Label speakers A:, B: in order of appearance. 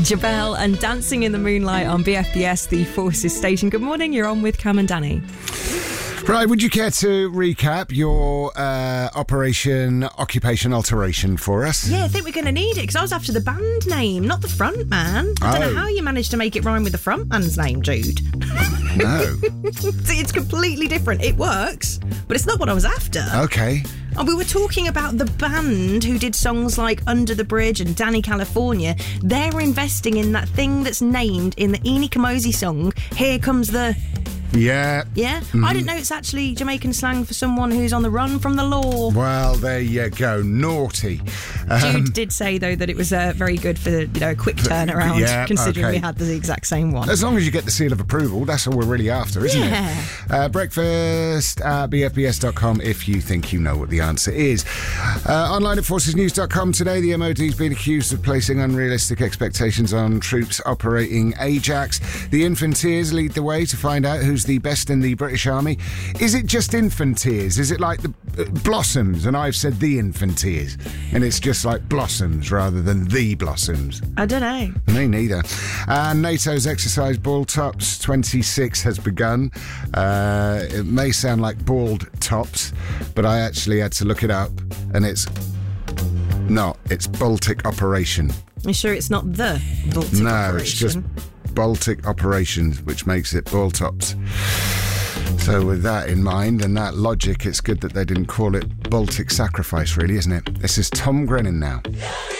A: Jabel and Dancing in the Moonlight on BFBS, the Forces station. Good morning, you're on with Cam and Danny.
B: Right, would you care to recap your occupation alteration for us?
A: Yeah, I think we're going to need it, because I was after the band name, not the front man. I don't know how you managed to make it rhyme with the front man's name, Jude.
B: No.
A: It's completely different. It works, but it's not what I was after.
B: Okay.
A: And we were talking about the band who did songs like Under the Bridge and Danny California. They're investing in that thing that's named in the Eni Kamosi song, Here Comes the...
B: Yeah.
A: Yeah?
B: Mm-hmm.
A: I didn't know it's actually Jamaican slang for someone who's on the run from the law.
B: Well, there you go. Naughty.
A: Jude did say, though, that it was very good for a quick turnaround, considering we had the exact same one.
B: As long as you get the seal of approval, that's all we're really after, isn't it? Breakfast at bfbs.com if you think you know what the answer is. Online at forcesnews.com today, the MOD's been accused of placing unrealistic expectations on troops operating Ajax. The Infanteers lead the way to find out who's the best in the British Army. Is it just Infanteers? Is it like the Blossoms and I've said the Infanteers and it's just like Blossoms rather than the Blossoms?
A: I don't know.
B: Me neither. And NATO's exercise Ball Tops 26 has begun. It may sound like bald tops, but I actually had to look it up and it's not. It's Baltic Operation.
A: You sure it's not the Baltic Operation?
B: No, it's just Baltic Operations, which makes it Ball Tops. So with that in mind and that logic, it's good that they didn't call it Baltic Sacrifice, really, isn't it? This is Tom Grennan now.